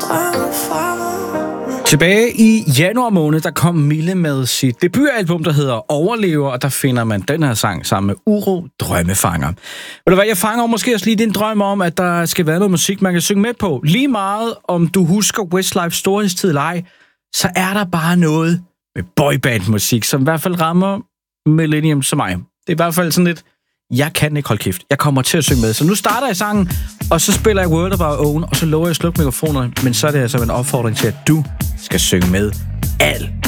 Tilbage i januar måned, der kom Mille med sit debutalbum, der hedder Overlever, og der finder man den her sang sammen med Uro, Drømmefanger. Ved du hvad, jeg fanger måske også lige din drøm om, at der skal være noget musik, man kan synge med på. Lige meget om du husker Westlifes storhedstid eller ej, så er der bare noget med boyband-musik, som i hvert fald rammer millennium som mig. Det er i hvert fald sådan lidt, jeg kan ikke holde kæft. Jeg kommer til at synge med. Så nu starter jeg sangen, og så spiller jeg World of Our Own, og så lover jeg at slukke mikrofonerne, men så er det altså en opfordring til, at du skal synge med alt